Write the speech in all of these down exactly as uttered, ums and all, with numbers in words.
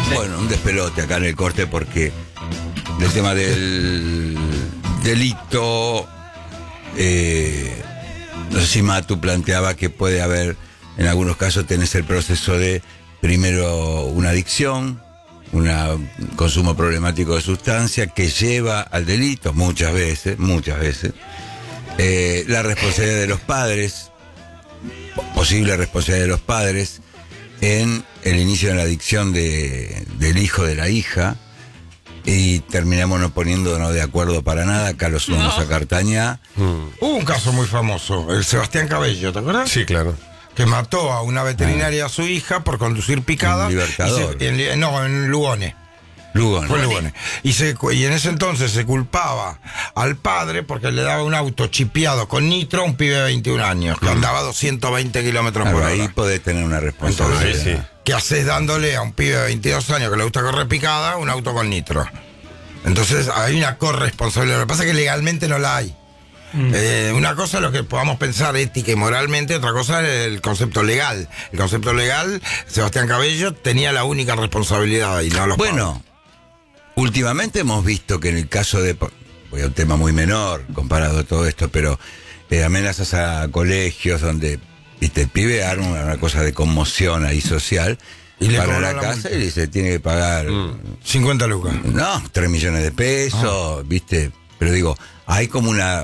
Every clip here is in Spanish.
Bueno, un despelote acá en el corte porque el tema del delito, eh, no sé si Matu planteaba que puede haber, en algunos casos tenés el proceso de primero una adicción, un consumo problemático de sustancia que lleva al delito muchas veces, muchas veces. Eh, la responsabilidad de los padres, posible responsabilidad de los padres en el inicio de la adicción de, del hijo de la hija, y terminamos no poniéndonos de acuerdo para nada. Acá lo sumamos no. a Cartañá. Mm. Hubo un caso muy famoso, el Sebastián Cabello, ¿te acuerdas? Sí, claro. Que mató a una veterinaria, a su hija, por conducir picada. En Libertador. Y se, en, no, en Lugones. Lugones. Fue Lugones. Y, se, y en ese entonces se culpaba al padre porque le daba un auto chipeado con nitro a un pibe de veintiún años, que mm. andaba doscientos veinte kilómetros claro, por hora. Ahí podés tener una responsabilidad. Entonces, sí, sí. ¿Qué haces dándole a un pibe de veintidós años que le gusta correr picada un auto con nitro? Entonces hay una corresponsabilidad. Lo que pasa es que legalmente no la hay. Mm. Eh, una cosa es lo que podamos pensar ética y moralmente, otra cosa es el concepto legal. El concepto legal, Sebastián Cabello tenía la única responsabilidad y no los Bueno, padres. Últimamente hemos visto que en el caso de, voy a un tema muy menor comparado a todo esto, pero eh, amenazas a colegios donde, viste, el pibe arma una, una cosa de conmoción ahí social. Y le para la, la casa multa. Y se tiene que pagar mm. cincuenta lucas. No, tres millones de pesos, oh. viste. Pero digo, hay como una...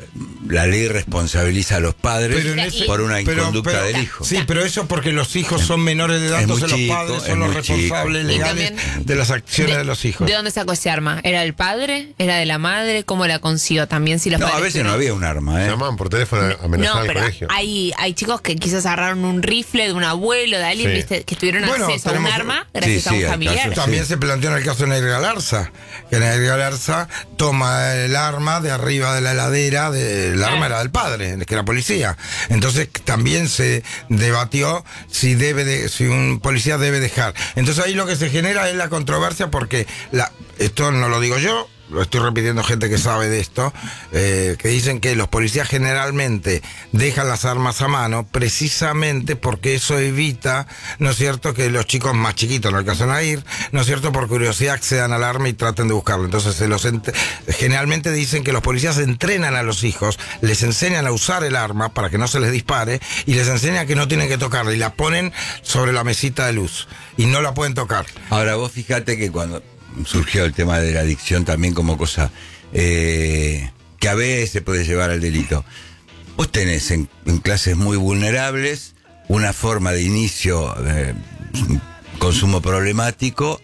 La ley responsabiliza a los padres ese, por una inconducta pero, pero, del hijo. Sí, pero eso porque los hijos son menores de edad, entonces chico, los padres son los responsables chico. legales de las acciones de, de los hijos. ¿De dónde sacó ese arma? ¿Era del padre? ¿Era de la madre? ¿Cómo la consiguió también? Si los no, padres a veces tuvieron... no había un arma, ¿eh? Llamaban por teléfono a amenazar no, al pero colegio. Hay, hay chicos que quizás agarraron un rifle de un abuelo, de alguien, sí. ¿viste? Que tuvieron bueno, acceso a un arma gracias sí, sí, a un familiar. Caso, también sí. se planteó en el caso de Nair Galarza, que Nair Galarza toma el arma de arriba de la heladera, de, el arma era del padre, que era policía. Entonces también se debatió si debe de, si un policía debe dejar. Entonces ahí lo que se genera es la controversia porque la, esto no lo digo yo, lo estoy repitiendo gente que sabe de esto, eh, que dicen que los policías generalmente dejan las armas a mano precisamente porque eso evita, ¿no es cierto?, que los chicos más chiquitos, no alcanzan a ir, ¿no es cierto?, por curiosidad accedan al arma y traten de buscarlo. Entonces se los ent- generalmente dicen que los policías entrenan a los hijos, les enseñan a usar el arma para que no se les dispare y les enseñan que no tienen que tocarla y la ponen sobre la mesita de luz y no la pueden tocar. Ahora vos fíjate que cuando surgió el tema de la adicción también como cosa eh, que a veces puede llevar al delito. Vos tenés en, en clases muy vulnerables una forma de inicio de consumo problemático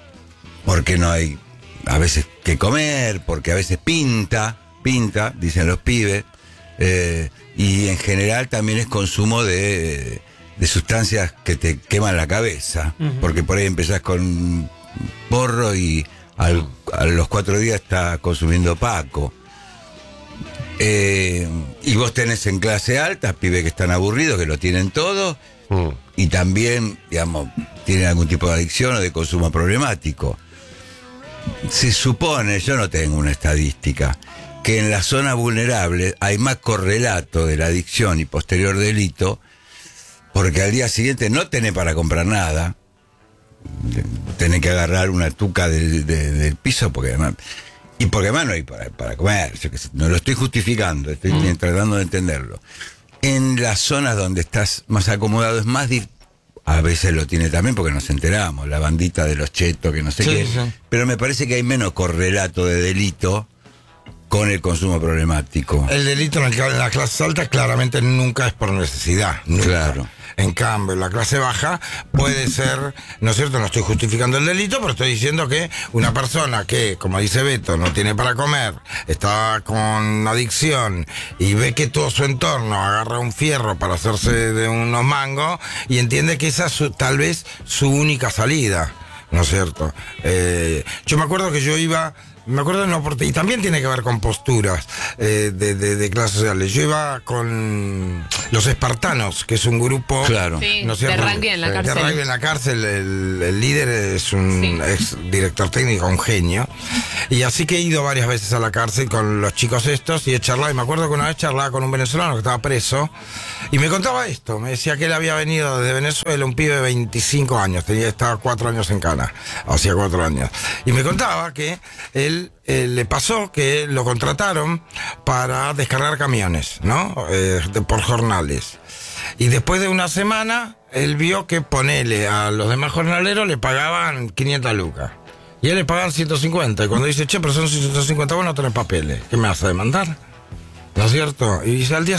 porque no hay a veces que comer, porque a veces pinta, pinta, dicen los pibes, eh, y en general también es consumo de, de sustancias que te queman la cabeza, uh-huh. porque por ahí empezás con porro y al, a los cuatro días está consumiendo Paco. Eh, y vos tenés en clase alta pibes que están aburridos, que lo tienen todo, mm. y también, digamos, tienen algún tipo de adicción o de consumo problemático. Se supone, yo no tengo una estadística, que en las zonas vulnerables hay más correlato de la adicción y posterior delito, porque al día siguiente no tenés para comprar nada. Tenés que agarrar una tuca del, de, del piso porque además, y porque además no hay para, para comer. Yo que sé, no lo estoy justificando, estoy mm. tratando de entenderlo. En las zonas donde estás más acomodado es más difícil. A veces lo tiene también porque nos enteramos, la bandita de los chetos que no sé sí, qué, sí. Pero me parece que hay menos correlato de delito con el consumo problemático. El delito en la clase alta claramente nunca es por necesidad. Nunca. Claro. En cambio, en la clase baja puede ser, ¿no es cierto? No estoy justificando el delito, pero estoy diciendo que una persona que, como dice Beto, no tiene para comer, está con adicción y ve que todo su entorno agarra un fierro para hacerse de unos mangos y entiende que esa es su, tal vez su única salida, ¿no es cierto? Eh, yo me acuerdo que yo iba Me acuerdo de una oportunidad, y también tiene que ver con posturas eh, de, de, de clases sociales. Yo iba con los espartanos, que es un grupo, claro, sí, ¿no es cierto? de rugby en la cárcel. De rugby en la cárcel, el, el líder es un Sí. ex director técnico, un genio. Y así que he ido varias veces a la cárcel con los chicos estos y he charlado. Y me acuerdo que una vez charlaba con un venezolano que estaba preso y me contaba esto. Me decía que él había venido desde Venezuela, un pibe de veinticinco años, tenía, estaba cuatro años en cana, hacía cuatro años. Y me contaba que él Eh, le pasó que lo contrataron para descargar camiones, ¿no? Eh, de, por jornales. Y después de una semana, él vio que ponele a los demás jornaleros le pagaban quinientas lucas. Y a él le pagaban ciento cincuenta. Y cuando dice, che, pero son ciento cincuenta, vos no tenés papeles. ¿Qué me vas a demandar? ¿No es cierto? Y dice, al día